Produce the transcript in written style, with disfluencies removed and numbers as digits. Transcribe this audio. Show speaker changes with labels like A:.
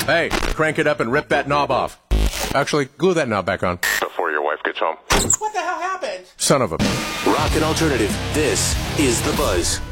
A: Hey, crank it up and rip that knob off. Actually, glue that knob back on.
B: Before your wife gets home.
C: What the hell happened?
A: Son of a...
D: Rock and alternative. This is The Buzz.